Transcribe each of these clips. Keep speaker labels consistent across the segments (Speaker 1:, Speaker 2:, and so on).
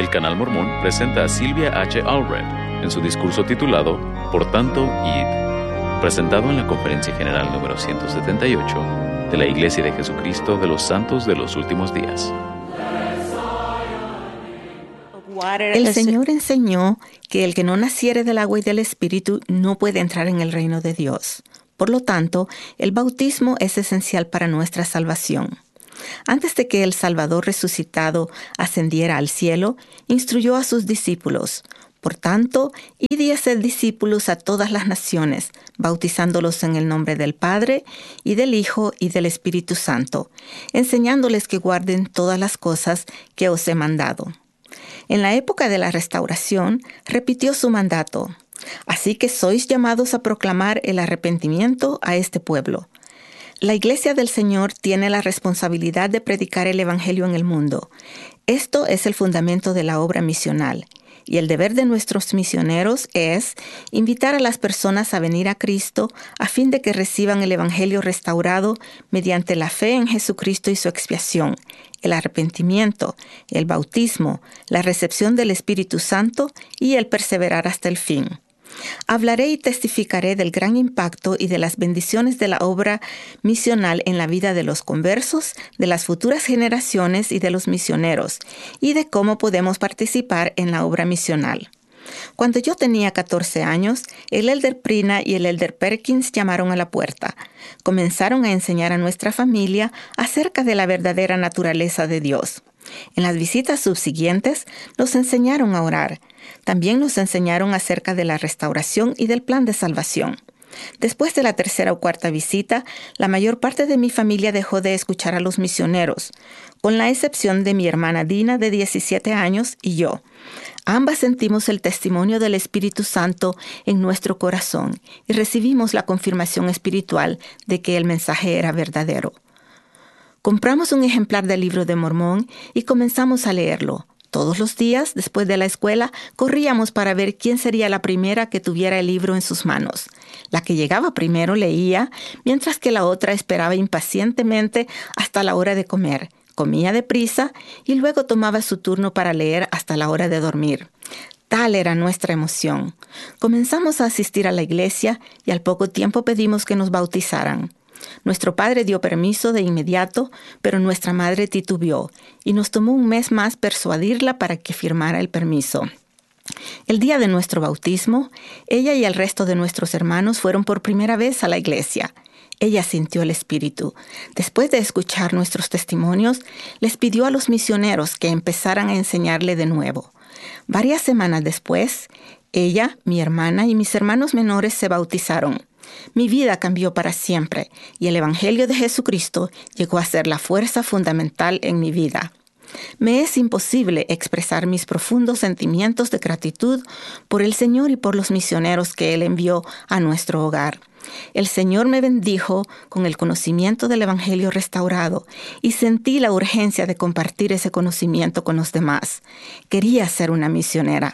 Speaker 1: El Canal Mormón presenta a Sylvia H. Allred en su discurso titulado Por tanto, id, presentado en la Conferencia General número 178 de la Iglesia de Jesucristo de los Santos de los Últimos Días.
Speaker 2: El Señor enseñó que el que no naciere del agua y del Espíritu no puede entrar en el reino de Dios. Por lo tanto, el bautismo es esencial para nuestra salvación. Antes de que el Salvador resucitado ascendiera al cielo, instruyó a sus discípulos: por tanto, id y haced discípulos a todas las naciones, bautizándolos en el nombre del Padre, y del Hijo, y del Espíritu Santo, enseñándoles que guarden todas las cosas que os he mandado. En la época de la Restauración, repitió su mandato: así que sois llamados a proclamar el arrepentimiento a este pueblo. La Iglesia del Señor tiene la responsabilidad de predicar el Evangelio en el mundo. Esto es el fundamento de la obra misional. Y el deber de nuestros misioneros es invitar a las personas a venir a Cristo a fin de que reciban el Evangelio restaurado mediante la fe en Jesucristo y su expiación, el arrepentimiento, el bautismo, la recepción del Espíritu Santo y el perseverar hasta el fin. Hablaré y testificaré del gran impacto y de las bendiciones de la obra misional en la vida de los conversos, de las futuras generaciones y de los misioneros, y de cómo podemos participar en la obra misional. Cuando yo tenía 14 años, el elder Prina y el elder Perkins llamaron a la puerta. Comenzaron a enseñar a nuestra familia acerca de la verdadera naturaleza de Dios. En las visitas subsiguientes nos enseñaron a orar. También nos enseñaron acerca de la restauración y del plan de salvación. Después de la tercera o cuarta visita, la mayor parte de mi familia dejó de escuchar a los misioneros, con la excepción de mi hermana Dina, de 17 años, y yo. Ambas sentimos el testimonio del Espíritu Santo en nuestro corazón y recibimos la confirmación espiritual de que el mensaje era verdadero. Compramos un ejemplar del Libro de Mormón y comenzamos a leerlo. Todos los días, después de la escuela, corríamos para ver quién sería la primera que tuviera el libro en sus manos. La que llegaba primero leía, mientras que la otra esperaba impacientemente hasta la hora de comer. Comía deprisa y luego tomaba su turno para leer hasta la hora de dormir. Tal era nuestra emoción. Comenzamos a asistir a la iglesia y al poco tiempo pedimos que nos bautizaran. Nuestro padre dio permiso de inmediato, pero nuestra madre titubeó y nos tomó un mes más persuadirla para que firmara el permiso. El día de nuestro bautismo, ella y el resto de nuestros hermanos fueron por primera vez a la iglesia. Ella sintió el Espíritu. Después de escuchar nuestros testimonios, les pidió a los misioneros que empezaran a enseñarle de nuevo. Varias semanas después, ella, mi hermana y mis hermanos menores se bautizaron. Mi vida cambió para siempre y el Evangelio de Jesucristo llegó a ser la fuerza fundamental en mi vida. Me es imposible expresar mis profundos sentimientos de gratitud por el Señor y por los misioneros que Él envió a nuestro hogar. El Señor me bendijo con el conocimiento del Evangelio restaurado y sentí la urgencia de compartir ese conocimiento con los demás. Quería ser una misionera.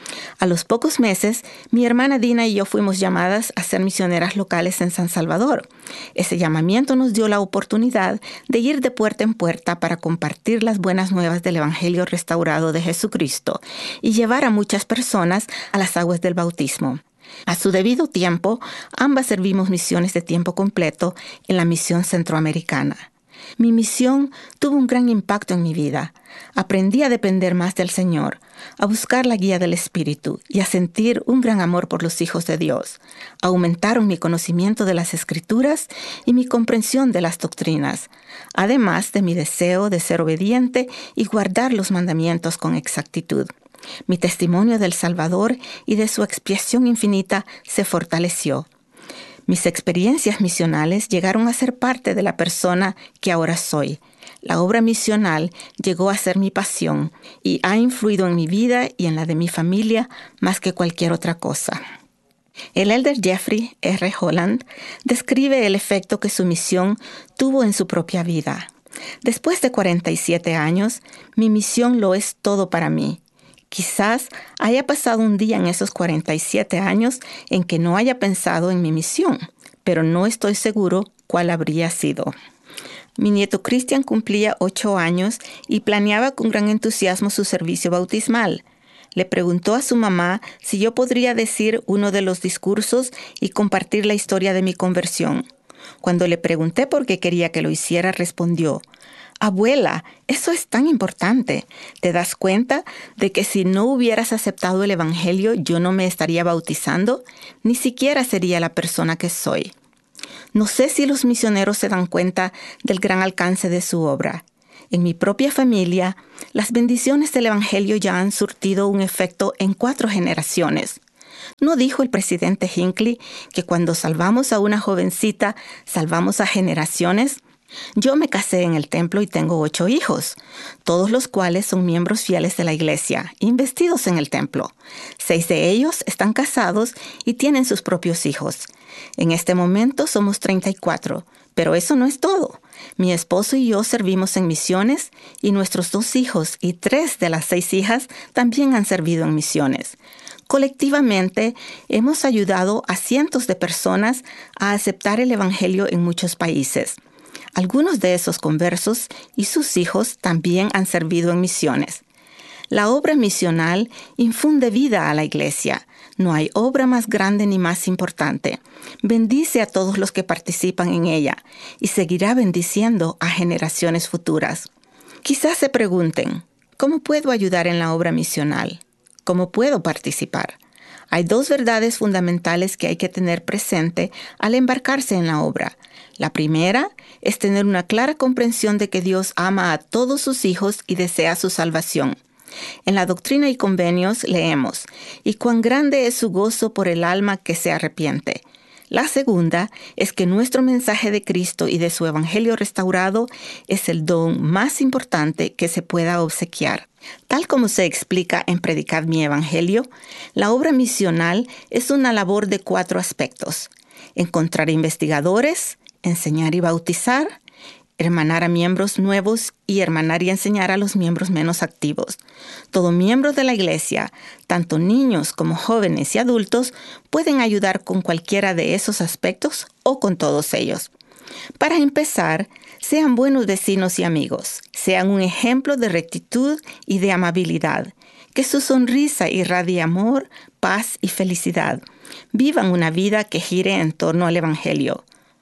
Speaker 2: A los pocos meses, mi hermana Dina y yo fuimos llamadas a ser misioneras locales en San Salvador. Ese llamamiento nos dio la oportunidad de ir de puerta en puerta para compartir las buenas nuevas del Evangelio restaurado de Jesucristo y llevar a muchas personas a las aguas del bautismo. A su debido tiempo, ambas servimos misiones de tiempo completo en la misión centroamericana. Mi misión tuvo un gran impacto en mi vida. Aprendí a depender más del Señor, a buscar la guía del Espíritu y a sentir un gran amor por los hijos de Dios. Aumentaron mi conocimiento de las Escrituras y mi comprensión de las doctrinas, además de mi deseo de ser obediente y guardar los mandamientos con exactitud. Mi testimonio del Salvador y de su expiación infinita se fortaleció. Mis experiencias misionales llegaron a ser parte de la persona que ahora soy. La obra misional llegó a ser mi pasión y ha influido en mi vida y en la de mi familia más que cualquier otra cosa. El elder Jeffrey R. Holland describe el efecto que su misión tuvo en su propia vida. Después de 47 años, mi misión lo es todo para mí. Quizás haya pasado un día en esos 47 años en que no haya pensado en mi misión, pero no estoy seguro cuál habría sido. Mi nieto Christian cumplía 8 años y planeaba con gran entusiasmo su servicio bautismal. Le preguntó a su mamá si yo podría decir uno de los discursos y compartir la historia de mi conversión. Cuando le pregunté por qué quería que lo hiciera, respondió: «Abuela, eso es tan importante. ¿Te das cuenta de que si no hubieras aceptado el Evangelio, yo no me estaría bautizando? Ni siquiera sería la persona que soy». No sé si los misioneros se dan cuenta del gran alcance de su obra. En mi propia familia, las bendiciones del Evangelio ya han surtido un efecto en 4 generaciones. ¿No dijo el presidente Hinckley que cuando salvamos a una jovencita, salvamos a generaciones? Yo me casé en el templo y tengo 8 hijos, todos los cuales son miembros fieles de la iglesia, investidos en el templo. 6 de ellos están casados y tienen sus propios hijos. En este momento somos 34, pero eso no es todo. Mi esposo y yo servimos en misiones y nuestros 2 hijos y 3 de las 6 hijas también han servido en misiones. Colectivamente, hemos ayudado a cientos de personas a aceptar el Evangelio en muchos países. Algunos de esos conversos y sus hijos también han servido en misiones. La obra misional infunde vida a la iglesia. No hay obra más grande ni más importante. Bendice a todos los que participan en ella y seguirá bendiciendo a generaciones futuras. Quizás se pregunten, ¿cómo puedo ayudar en la obra misional? ¿Cómo puedo participar? Hay 2 verdades fundamentales que hay que tener presente al embarcarse en la obra. La primera es tener una clara comprensión de que Dios ama a todos sus hijos y desea su salvación. En la Doctrina y Convenios leemos: «Y cuán grande es su gozo por el alma que se arrepiente». La segunda es que nuestro mensaje de Cristo y de su Evangelio restaurado es el don más importante que se pueda obsequiar. Tal como se explica en Predicad mi Evangelio, la obra misional es una labor de 4 aspectos: encontrar investigadores, enseñar y bautizar, hermanar a miembros nuevos y hermanar y enseñar a los miembros menos activos. Todo miembro de la iglesia, tanto niños como jóvenes y adultos, pueden ayudar con cualquiera de esos aspectos o con todos ellos. Para empezar, sean buenos vecinos y amigos. Sean un ejemplo de rectitud y de amabilidad. Que su sonrisa irradie amor, paz y felicidad. Vivan una vida que gire en torno al Evangelio.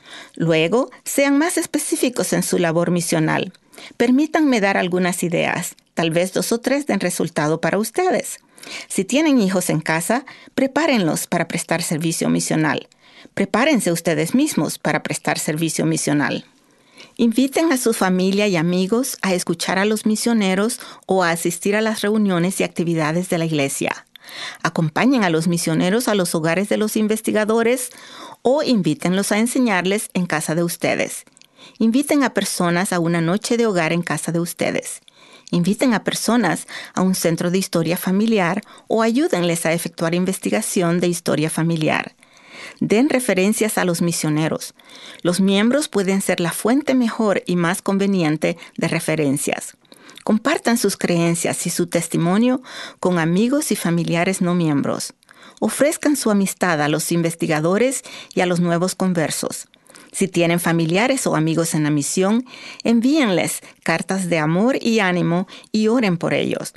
Speaker 2: Luego, sean más específicos en su labor misional. Permítanme dar algunas ideas. Tal vez 2 o 3 den resultado para ustedes. Si tienen hijos en casa, prepárenlos para prestar servicio misional. Prepárense ustedes mismos para prestar servicio misional. Inviten a su familia y amigos a escuchar a los misioneros o a asistir a las reuniones y actividades de la iglesia. Acompañen a los misioneros a los hogares de los investigadores o invítenlos a enseñarles en casa de ustedes. Inviten a personas a una noche de hogar en casa de ustedes. Inviten a personas a un centro de historia familiar o ayúdenles a efectuar investigación de historia familiar. Den referencias a los misioneros. Los miembros pueden ser la fuente mejor y más conveniente de referencias. Compartan sus creencias y su testimonio con amigos y familiares no miembros. Ofrezcan su amistad a los investigadores y a los nuevos conversos. Si tienen familiares o amigos en la misión, envíenles cartas de amor y ánimo y oren por ellos.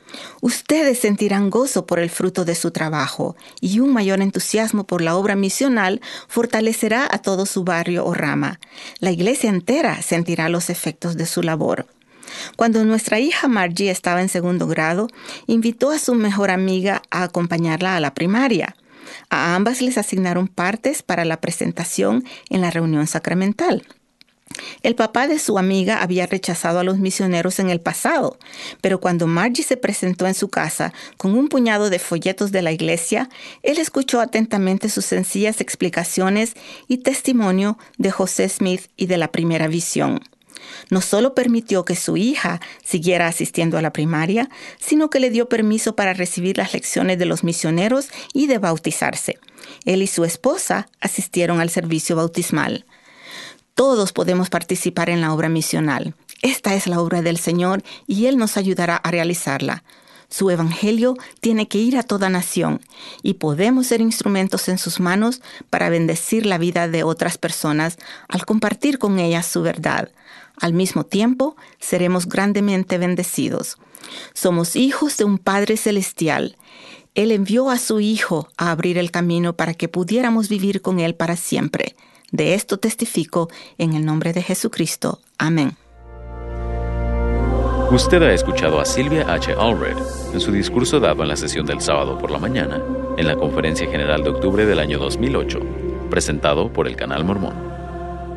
Speaker 2: Ustedes sentirán gozo por el fruto de su trabajo y un mayor entusiasmo por la obra misional fortalecerá a todo su barrio o rama. La iglesia entera sentirá los efectos de su labor. Cuando nuestra hija Margie estaba en 2º grado, invitó a su mejor amiga a acompañarla a la primaria. A ambas les asignaron partes para la presentación en la reunión sacramental. El papá de su amiga había rechazado a los misioneros en el pasado, pero cuando Margie se presentó en su casa con un puñado de folletos de la iglesia, él escuchó atentamente sus sencillas explicaciones y testimonio de José Smith y de la primera visión. No solo permitió que su hija siguiera asistiendo a la primaria, sino que le dio permiso para recibir las lecciones de los misioneros y de bautizarse. Él y su esposa asistieron al servicio bautismal. Todos podemos participar en la obra misional. Esta es la obra del Señor y Él nos ayudará a realizarla. Su evangelio tiene que ir a toda nación y podemos ser instrumentos en sus manos para bendecir la vida de otras personas al compartir con ellas su verdad. Al mismo tiempo, seremos grandemente bendecidos. Somos hijos de un Padre Celestial. Él envió a su Hijo a abrir el camino para que pudiéramos vivir con Él para siempre. De esto testifico en el nombre de Jesucristo. Amén.
Speaker 1: Usted ha escuchado a Sylvia H. Allred en su discurso dado en la sesión del sábado por la mañana en la Conferencia General de octubre del año 2008, presentado por el Canal Mormón.